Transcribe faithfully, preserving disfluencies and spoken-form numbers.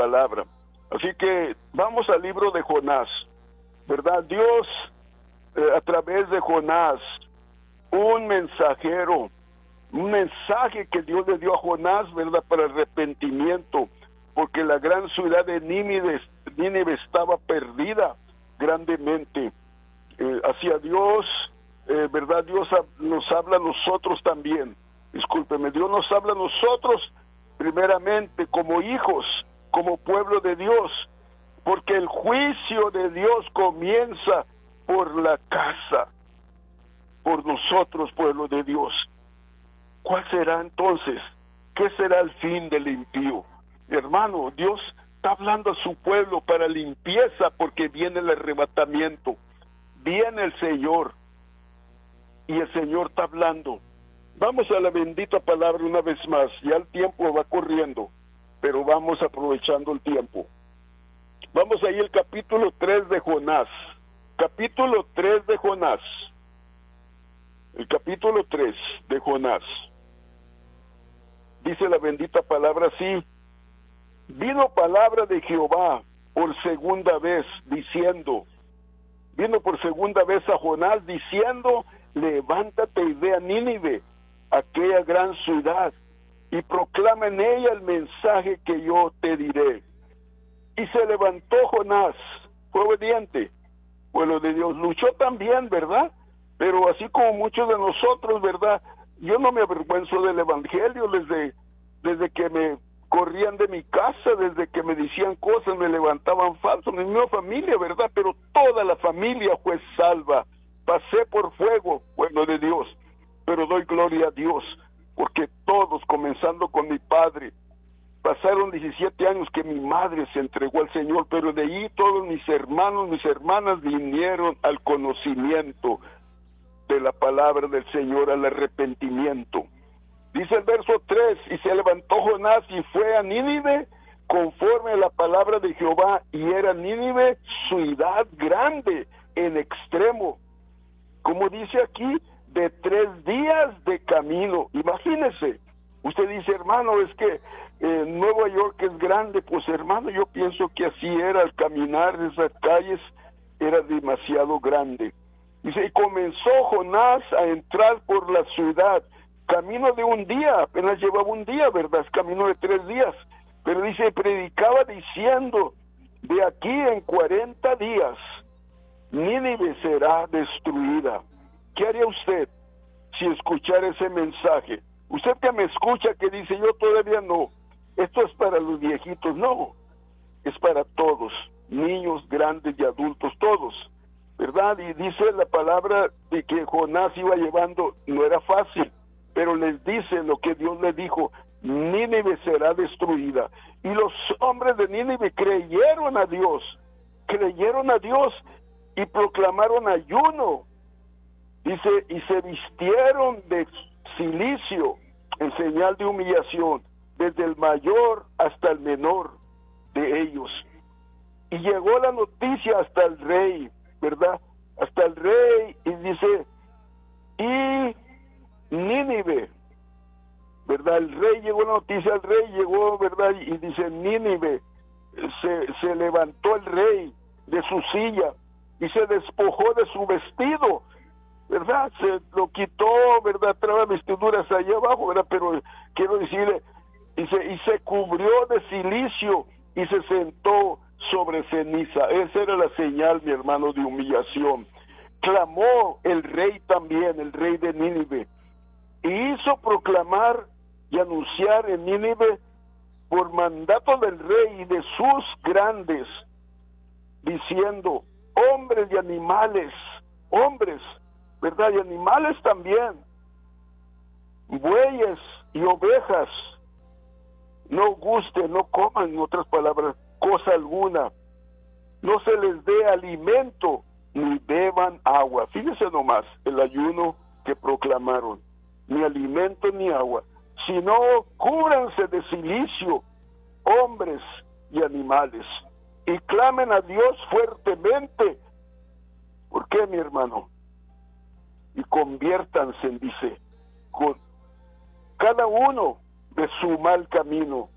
palabra. Así que vamos al libro de Jonás, ¿verdad? Dios, eh, a través de Jonás, un mensajero, un mensaje que Dios le dio a Jonás, ¿verdad? Para arrepentimiento, porque la gran ciudad de Nínive, Nínive estaba perdida grandemente. Eh, hacia Dios, eh, ¿verdad? Dios nos habla a nosotros también. Discúlpeme, Dios nos habla a nosotros primeramente como hijos, como pueblo de Dios, porque el juicio de Dios comienza por la casa, por nosotros, pueblo de Dios. ¿Cuál será entonces? ¿Qué será el fin del impío? Hermano, Dios está hablando a su pueblo para limpieza, porque viene el arrebatamiento, viene el Señor, y el Señor está hablando. Vamos a la bendita palabra una vez más. Ya el tiempo va corriendo, pero vamos aprovechando el tiempo. Vamos ahí al capítulo tres de Jonás. Capítulo tres de Jonás. El capítulo tres de Jonás. Dice la bendita palabra así: vino palabra de Jehová por segunda vez, diciendo, vino por segunda vez a Jonás, diciendo, levántate y ve a Nínive, aquella gran ciudad, y proclama en ella el mensaje que yo te diré. Y se levantó Jonás, fue obediente, pueblo de Dios, luchó también, ¿verdad? Pero así como muchos de nosotros, ¿verdad? Yo no me avergüenzo del evangelio. Desde, desde que me corrían de mi casa, desde que me decían cosas, me levantaban falso, mi misma familia, ¿verdad? Pero toda la familia fue salva. Pasé por fuego, pueblo de Dios, pero doy gloria a Dios, porque todos, comenzando con mi padre, pasaron diecisiete años que mi madre se entregó al Señor, pero de allí todos mis hermanos, mis hermanas vinieron al conocimiento de la palabra del Señor, al arrepentimiento. Dice el verso tres, y se levantó Jonás y fue a Nínive conforme a la palabra de Jehová, y era Nínive ciudad grande en extremo, como dice aquí, de tres días de camino. Imagínese, usted dice, hermano, es que eh, Nueva York es grande. Pues hermano, yo pienso que así era, al caminar esas calles era demasiado grande. Dice, y comenzó Jonás a entrar por la ciudad, camino de un día, apenas llevaba un día, ¿verdad? Es camino de tres días, pero dice, predicaba diciendo, de aquí en cuarenta días, Nínive será destruida. ¿Qué haría usted si escuchara ese mensaje? Usted que me escucha, que dice, yo todavía no, esto es para los viejitos. No, es para todos, niños, grandes y adultos, todos, ¿verdad? Y dice la palabra de que Jonás iba llevando, no era fácil, pero les dice lo que Dios le dijo, Nínive será destruida. Y los hombres de Nínive creyeron a Dios, creyeron a Dios y proclamaron ayuno. Dice, y se vistieron de cilicio en señal de humillación, desde el mayor hasta el menor de ellos. Y llegó la noticia hasta el rey, ¿verdad? Hasta el rey, y dice, y Nínive, ¿verdad? El rey llegó la noticia, el rey llegó, ¿verdad? Y dice, Nínive, se, se levantó el rey de su silla y se despojó de su vestido, ¿verdad? Se lo quitó, ¿verdad? Traía vestiduras allá abajo, ¿verdad? Pero quiero decirle, dice, y se cubrió de cilicio y se sentó sobre ceniza. Esa era la señal, mi hermano, de humillación. Clamó el rey también, el rey de Nínive, y hizo proclamar y anunciar en Nínive por mandato del rey y de sus grandes, diciendo, hombres y animales, hombres, ¿verdad? Y animales también, bueyes y ovejas, no gusten, no coman, en otras palabras, cosa alguna, no se les dé alimento, ni beban agua. Fíjense nomás el ayuno que proclamaron, ni alimento ni agua, sino cúbranse de cilicio, hombres y animales, y clamen a Dios fuertemente. ¿Por qué, mi hermano? Y conviértanse, dice, con cada uno de su mal camino,